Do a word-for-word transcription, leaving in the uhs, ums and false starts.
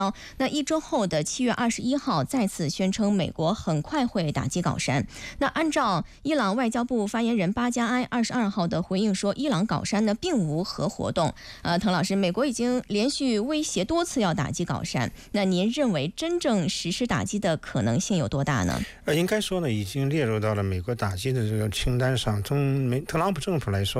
那一周后的七月二十一号再次宣称美国很快会打击搞山。那按照伊朗外交部发言人巴加埃二十二号的回应说，伊朗搞山呢并无核活动。呃，滕老师，美国已经连续威胁多次要打击搞山，那您认为真正实施打击的可能性有多大呢？ 呃，应该说呢，已经列入到了美国打击的这个清单上。从美特朗普政府来说，